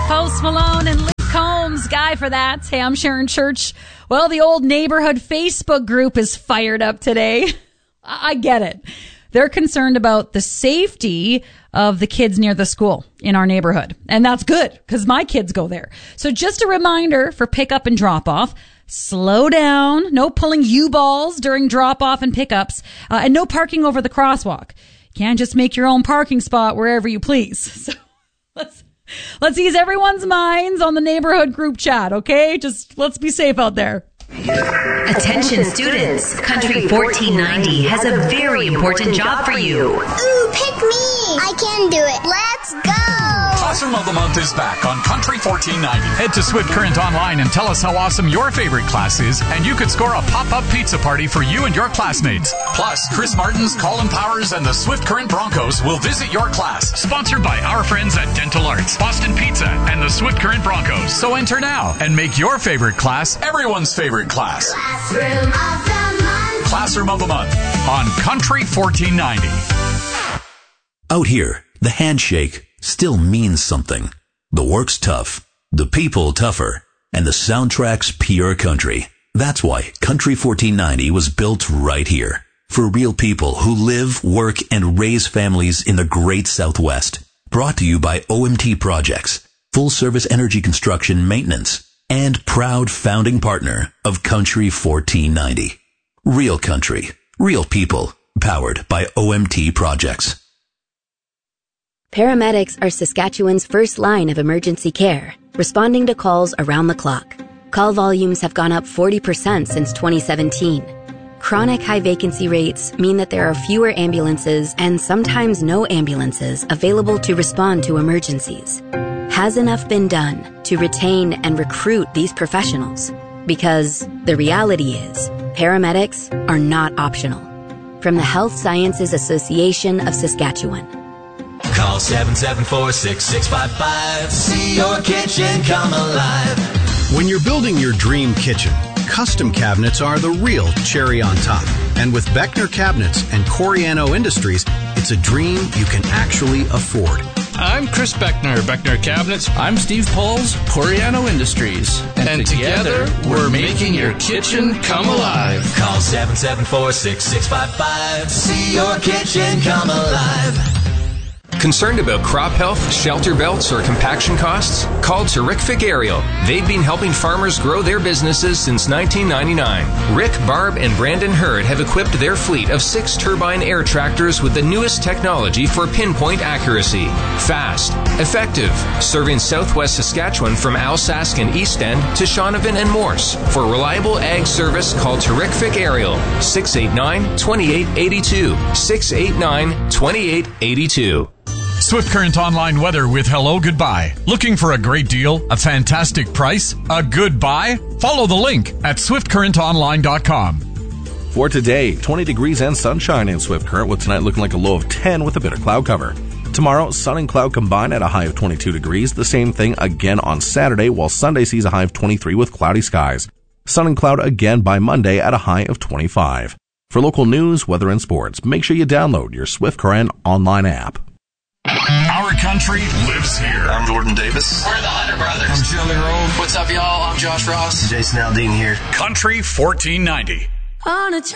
Post Malone and Luke Combs, guy for that. Hey, I'm Sharon Church. Well, the old neighborhood Facebook group is fired up today. I get it. They're concerned about the safety of the kids near the school in our neighborhood. And that's good because my kids go there. So just a reminder for pickup and drop off. Slow down. No pulling U-balls during drop off and pickups. And no parking over the crosswalk. You can't just make your own parking spot wherever you please. So let's ease everyone's minds on the neighborhood group chat, okay? Just let's be safe out there. Attention students, Country 1490 has a very important job for you. Ooh, pick me! I can do it. Let's go! Classroom of the Month is back on Country 1490. Head to Swift Current Online and tell us how awesome your favorite class is, and you could score a pop-up pizza party for you and your classmates. Plus, Chris Martins, Colin Powers, and the Swift Current Broncos will visit your class. Sponsored by our friends at Dental Arts, Boston Pizza, and the Swift Current Broncos. So enter now and make your favorite class everyone's favorite class. Classroom of the Month. Classroom of the Month on Country 1490. Out here, the handshake still means something. The work's tough, the people tougher, and the soundtrack's pure country. That's why Country 1490 was built right here. For real people who live, work, and raise families in the great Southwest. Brought to you by OMT Projects, full service energy construction maintenance, and proud founding partner of Country 1490. Real country, real people, powered by OMT Projects. Paramedics are Saskatchewan's first line of emergency care, responding to calls around the clock. Call volumes have gone up 40% since 2017. Chronic high vacancy rates mean that there are fewer ambulances and sometimes no ambulances available to respond to emergencies. Has enough been done to retain and recruit these professionals? Because the reality is, paramedics are not optional. From the Health Sciences Association of Saskatchewan. Call 774-6655. See your kitchen come alive. When you're building your dream kitchen, custom cabinets are the real cherry on top. And with Beckner Cabinets and Coriano Industries, it's a dream you can actually afford. I'm Chris Beckner, Beckner Cabinets. I'm Steve Poles, Coriano Industries. And together, we're making your kitchen come alive. Call 774-6655. See your kitchen come alive. Concerned about crop health, shelter belts, or compaction costs? Call Terrific Aerial. They've been helping farmers grow their businesses since 1999. Rick, Barb, and Brandon Hurd have equipped their fleet of 6 turbine air tractors with the newest technology for pinpoint accuracy. Fast, effective, serving southwest Saskatchewan from Alsace and East End to Shaunavon and Morse. For reliable ag service, call Terrific Aerial. 689-2882. 689-2882. Swift Current Online weather with Hello Goodbye. Looking for a great deal, a fantastic price, a good buy? Follow the link at swiftcurrentonline.com. For today, 20 degrees and sunshine in Swift Current, with tonight looking like a low of 10 with a bit of cloud cover. Tomorrow, sun and cloud combine at a high of 22 degrees. The same thing again on Saturday, while Sunday sees a high of 23 with cloudy skies. Sun and cloud again by Monday at a high of 25. For local news, weather, and sports, make sure you download your Swift Current online app. Our country lives here. I'm Jordan Davis. We're the Hunter Brothers. I'm Shelly Rowe. What's up, y'all? I'm Josh Ross. Jason Aldean here. Country 1490. On a